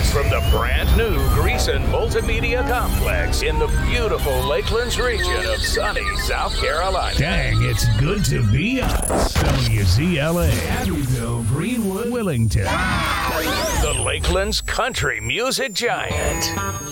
Broadcast from the brand new Greason Multimedia Complex in the beautiful Lakelands region of sunny South Carolina. Dang, it's good to be us. WZLA, Abbeville, Greenwood, Willington. The Lakelands Country Music Giant.